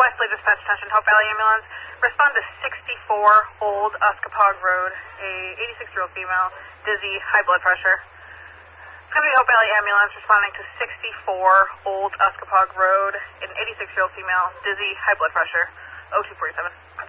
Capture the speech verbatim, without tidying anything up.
Wesley Dispatch Attention, Hope Valley Ambulance. Respond to sixty-four Old Uskapog Road, a eighty-six-year-old female, dizzy, high blood pressure. It's going to be Hope Valley Ambulance responding to sixty-four Old Uskapog Road, an eighty-six-year-old female, dizzy, high blood pressure, oh two forty-seven.